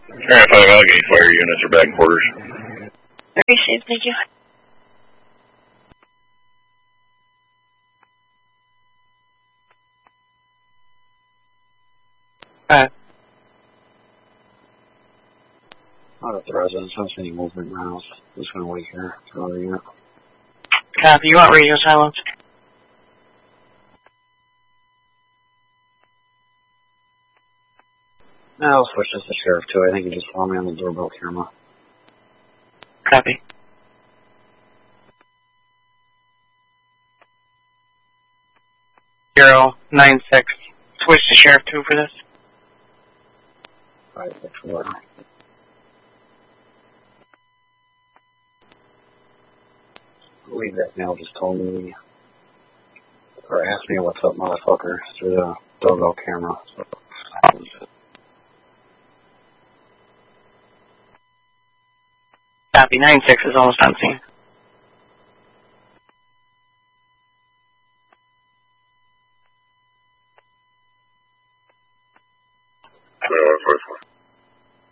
Area 5 Allegheny fire units are back in quarters. Appreciate it, thank you. Not at the residence. I don't see any movement now. Just gonna wait here for another unit. Copy. You want radio silence? No, I'll switch this to Sheriff too. I think he just saw me on the doorbell camera. Copy. Zero 96. Switch to Sheriff 2 for this. 564. I believe that male just told me, or asked me what's up, motherfucker, through the doorbell camera. So, Copy. 96 is almost on scene. First one.